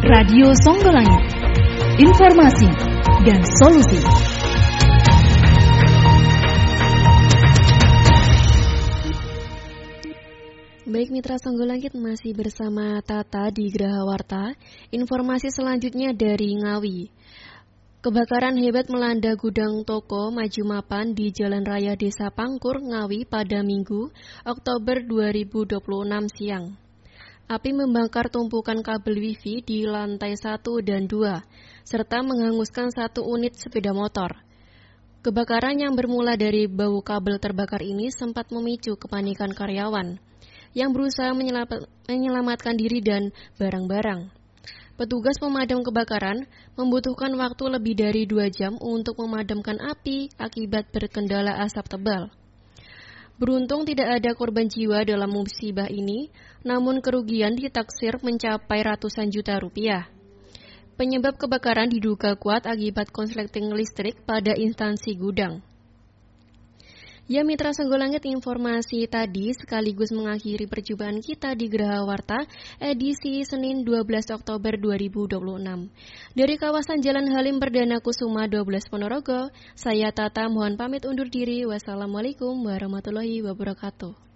Radio Songgolangit, informasi dan solusi. Baik mitra Songgolangit, masih bersama Tata di Geraha Warta. Informasi selanjutnya dari Ngawi. Kebakaran hebat melanda gudang toko Maju Mapan di Jalan Raya Desa Pangkur, Ngawi pada Minggu, Oktober 2026 siang. Api membakar tumpukan kabel wifi di lantai 1 dan 2, serta menghanguskan satu unit sepeda motor. Kebakaran yang bermula dari bau kabel terbakar ini sempat memicu kepanikan karyawan yang berusaha menyelamatkan diri dan barang-barang. Petugas pemadam kebakaran membutuhkan waktu lebih dari 2 jam untuk memadamkan api akibat berkendala asap tebal. Beruntung tidak ada korban jiwa dalam musibah ini, namun kerugian ditaksir mencapai ratusan juta rupiah. Penyebab kebakaran diduga kuat akibat konsleting listrik pada instansi gudang. Ya mitra Songgolangit, informasi tadi sekaligus mengakhiri perjumpaan kita di Geraha Warta edisi Senin 12 Oktober 2026. Dari kawasan Jalan Halim Perdana Kusuma 12 Ponorogo, saya Tata mohon pamit undur diri. Wassalamualaikum warahmatullahi wabarakatuh.